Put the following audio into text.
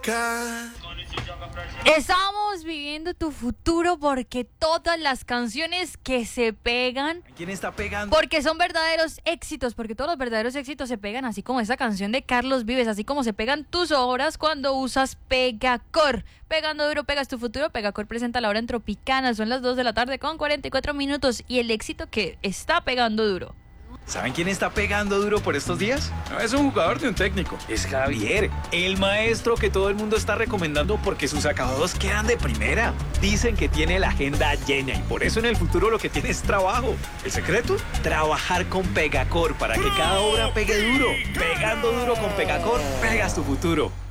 Estamos viviendo tu futuro porque todas las canciones que se pegan... ¿Quién está pegando? Porque son verdaderos éxitos, porque todos los verdaderos éxitos se pegan, así como esa canción de Carlos Vives, así como se pegan tus obras cuando usas Pegacor. Pegando duro, pegas tu futuro. Pegacor presenta la hora en Tropicana, son las 2 de la tarde con 44 minutos y el éxito que está pegando duro. ¿Saben quién está pegando duro por estos días? No es un jugador ni un técnico. Es Javier, el maestro que todo el mundo está recomendando porque sus acabados quedan de primera. Dicen que tiene la agenda llena y por eso en el futuro lo que tiene es trabajo. ¿El secreto? Trabajar con Pegacor para que cada obra pegue duro. Pegando duro con Pegacor, pegas tu futuro.